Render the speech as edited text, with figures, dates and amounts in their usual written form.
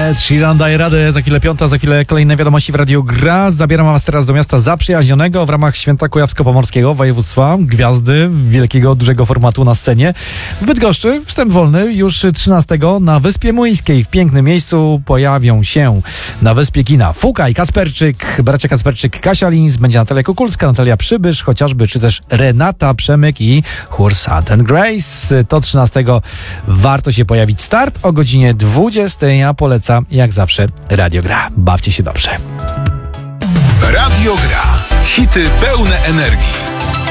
Ed Sheeran daje radę, za chwilę 5, za chwilę kolejne wiadomości w Radiu Gra. Zabieram was teraz do miasta zaprzyjaźnionego w ramach Święta Kujawsko-Pomorskiego województwa. Gwiazdy wielkiego, dużego formatu na scenie. W Bydgoszczy wstęp wolny już 13 na Wyspie Młyńskiej. W pięknym miejscu pojawią się na Wyspie kina Fukaj, Kacperczyk, bracia Kacperczyk, Kasia Lins, będzie Natalia Kukulska, Natalia Przybysz chociażby, czy też Renata Przemyk i chór Sand and Grace. To 13 warto się pojawić. Start o godzinie 20. Ja polecam jak zawsze Radio Gra. Bawcie się dobrze. Radio Gra. Hity pełne energii.